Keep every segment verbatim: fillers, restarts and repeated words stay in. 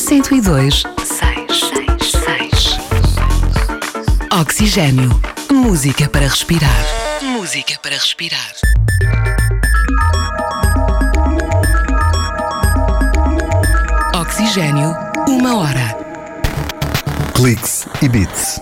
cento e dois, seis, seis, seis. Oxigênio. Música para respirar. Música para respirar. Oxigênio. Uma hora. Cliques e beats.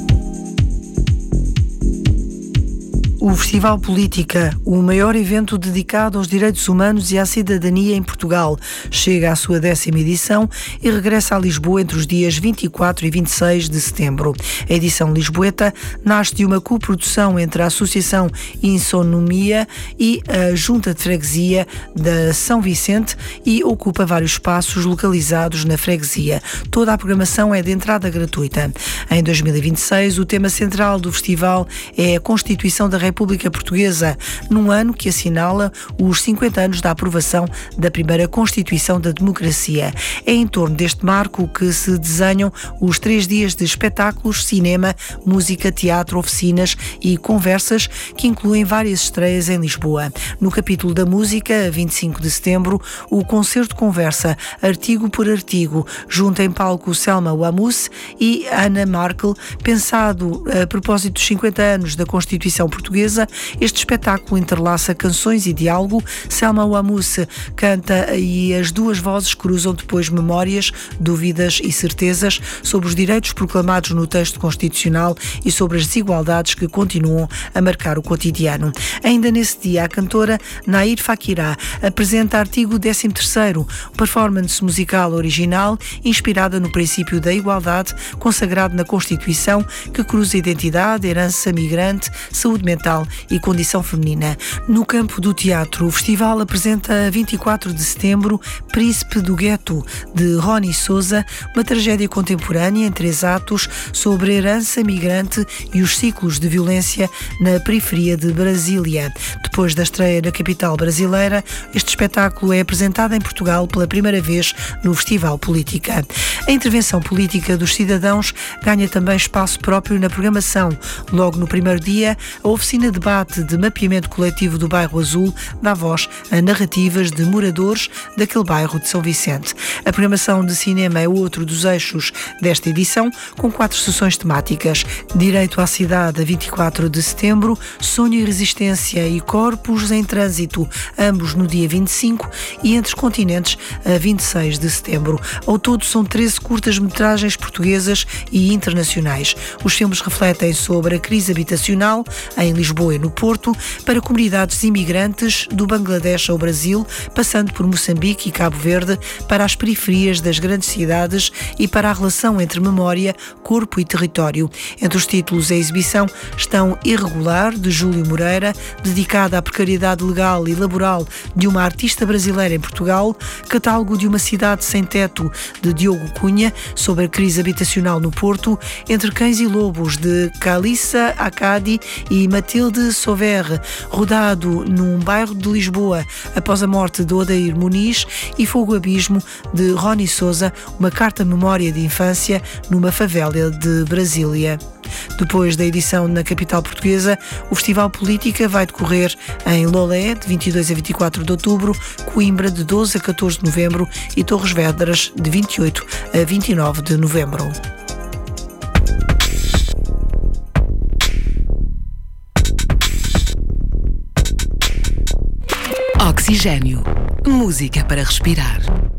O Festival Política, o maior evento dedicado aos direitos humanos e à cidadania em Portugal, chega à sua décima edição e regressa a Lisboa entre os dias vinte e quatro e vinte e seis de setembro. A edição lisboeta nasce de uma coprodução entre a Associação Insonomia e a Junta de Freguesia da São Vicente e ocupa vários espaços localizados na freguesia. Toda a programação é de entrada gratuita. Em dois mil e vinte e seis, o tema central do festival é a Constituição da República República Portuguesa, num ano que assinala os cinquenta anos da aprovação da primeira Constituição da Democracia. É em torno deste marco que se desenham os três dias de espetáculos, cinema, música, teatro, oficinas e conversas, que incluem várias estreias em Lisboa. No capítulo da música, a vinte e cinco de setembro, o concerto conversa artigo por artigo, junto em palco Selma Wamous e Ana Markel, pensado a propósito dos cinquenta anos da Constituição Portuguesa. Este espetáculo interlaça canções e diálogo. Selma Wamous canta e as duas vozes cruzam depois memórias, dúvidas e certezas sobre os direitos proclamados no texto constitucional e sobre as desigualdades que continuam a marcar o cotidiano. Ainda nesse dia, a cantora Nair Fakirá apresenta artigo décimo terceiro, performance musical original inspirada no princípio da igualdade consagrado na Constituição, que cruza identidade, herança migrante, saúde mental e condição feminina. No campo do teatro, o festival apresenta a vinte e quatro de setembro Príncipe do Gueto, de Rony Sousa, uma tragédia contemporânea em três atos sobre a herança migrante e os ciclos de violência na periferia de Brasília. Depois da estreia na capital brasileira, este espetáculo é apresentado em Portugal pela primeira vez no Festival Política. A intervenção política dos cidadãos ganha também espaço próprio na programação. Logo no primeiro dia, a oficina de debate de mapeamento coletivo do Bairro Azul dá voz a narrativas de moradores daquele bairro de São Vicente. A programação de cinema é outro dos eixos desta edição, com quatro sessões temáticas: Direito à Cidade, a vinte e quatro de setembro, Sonho e Resistência e Corpos em Trânsito, ambos no dia vinte e cinco, e Entre os Continentes, a vinte e seis de setembro. Ao todo são treze curtas-metragens portuguesas e internacionais. Os filmes refletem sobre a crise habitacional em Lisboa e no Porto, para comunidades imigrantes do Bangladesh ao Brasil, passando por Moçambique e Cabo Verde, para as periferias das grandes cidades e para a relação entre memória, corpo e território. Entre os títulos a exibição estão Irregular, de Júlio Moreira, dedicada à precariedade legal e laboral de uma artista brasileira em Portugal, Catálogo de uma Cidade Sem Teto, de Diogo Cunha, sobre a crise habitacional no Porto, Entre Cães e Lobos, de Calissa Acadi e Matilde Sauver, rodado num bairro de Lisboa após a morte de Odair Muniz, e Fogo Abismo, de Rony Sousa, uma carta memória de infância numa favela de Brasília. Depois da edição na capital portuguesa, o Festival Política vai decorrer em Lolé, de vinte e dois a vinte e quatro de outubro, Coimbra, de doze a catorze de novembro e Torres Vedras, de vinte e oito a vinte e nove de novembro. Oxigênio. Música para respirar.